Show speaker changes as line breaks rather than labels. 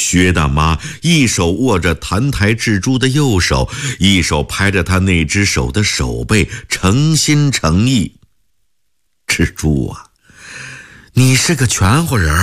薛大妈一手握着澹台蜘蛛的右手，一手拍着他那只手的手背，诚心诚意：“蜘蛛啊，你是个全乎人儿。